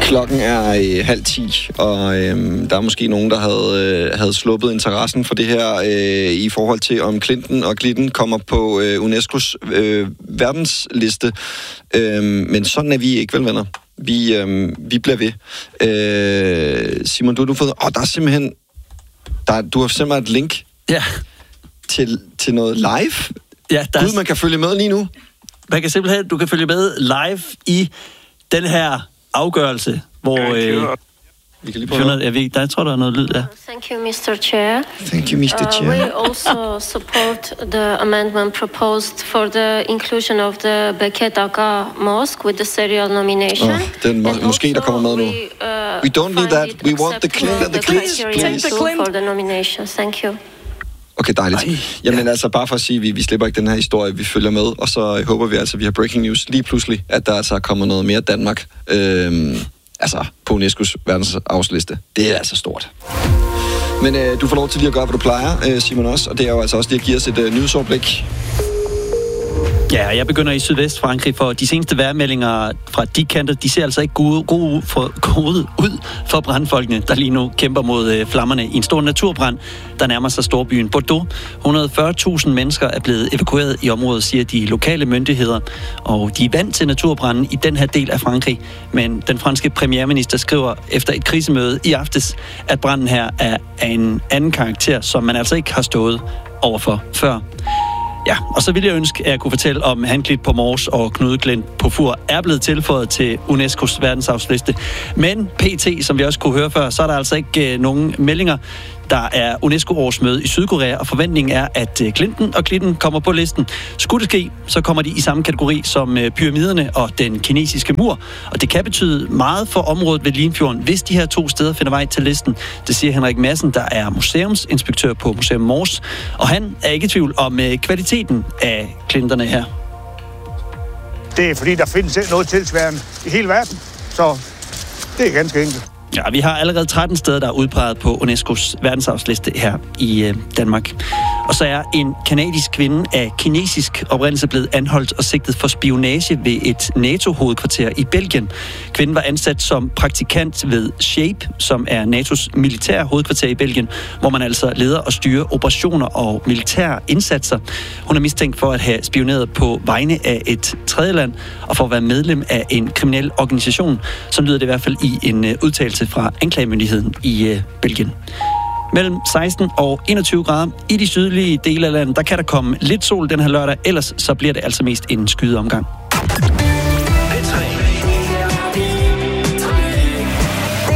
Klokken er 9:30, og der er måske nogen, der havde sluppet interessen for det her i forhold til, om Clinton og Glidden kommer på UNESCO's verdensliste. Men sådan er vi ikke, vel, venner? Vi bliver ved. Simon, du har fået... der er simpelthen... du har simpelthen et link til noget live. Ja, Gud, man kan følge med lige nu. Du kan følge med live i den her afgørelse, hvor... vi kan lige prøve. Jeg tror, der er noget lyd der. Thank you, Mr. Chair. Thank you, Mr. Chair. We also support the amendment proposed for the inclusion of the Beket Aga Mosque with the serial nomination. Den måske, der kommer med nu. We don't need that. We want the Clinton, the Clintons, please. For the nomination. Thank you. Okay, dejligt. Jamen altså, bare for at sige, vi slipper ikke den her historie, vi følger med, og så håber vi altså, vi har breaking news lige pludselig, at der altså kommer noget mere Danmark på UNESCO's verdensarvsliste. Det er altså stort. Men du får lov til lige at gøre, hvad du plejer, Simon også, og det er jo altså også lige at give os et nyhedsoverblik. Ja, jeg begynder i Sydvestfrankrig, for de seneste vejrmeldinger fra de kanter, de ser altså ikke gode ud for brandfolkene, der lige nu kæmper mod flammerne i en stor naturbrand, der nærmer sig storbyen Bordeaux. 140.000 mennesker er blevet evakueret i området, siger de lokale myndigheder, og de er vant til naturbranden i den her del af Frankrig. Men den franske premierminister skriver efter et krisemøde i aftes, at branden her er af en anden karakter, som man altså ikke har stået overfor før. Ja, og så vil jeg ønske, at jeg kunne fortælle om Han Clit på Mors og Knud Klint på Fur er blevet tilføjet til UNESCO's verdensarvsliste. Men PT, som vi også kunne høre før, så er der altså ikke nogen meldinger. Der er UNESCO-årsmøde i Sydkorea, og forventningen er, at Clinton og Glidden kommer på listen. Skulle det ske, så kommer de i samme kategori som pyramiderne og den kinesiske mur. Og det kan betyde meget for området ved Limfjorden, hvis de her to steder finder vej til listen. Det siger Henrik Madsen, der er museumsinspektør på Museum Mors. Og han er ikke i tvivl om kvaliteten af Clinterne her. Det er fordi, der findes noget tilsvarende i hele verden. Så det er ganske enkelt. Ja, vi har allerede 13 steder, der er udpeget på UNESCO's verdensarvsliste her i Danmark. Og så er en kanadisk kvinde af kinesisk oprindelse blevet anholdt og sigtet for spionage ved et NATO-hovedkvarter i Belgien. Kvinden var ansat som praktikant ved SHAPE, som er NATO's militære hovedkvarter i Belgien, hvor man altså leder og styrer operationer og militære indsatser. Hun er mistænkt for at have spioneret på vegne af et tredjeland og for at være medlem af en kriminel organisation. Så lyder det i hvert fald i en udtalelse fra anklagemyndigheden i Belgien. Mellem 16 og 21 grader i de sydlige dele af landet, der kan der komme lidt sol den her lørdag, ellers så bliver det altså mest en skydeomgang.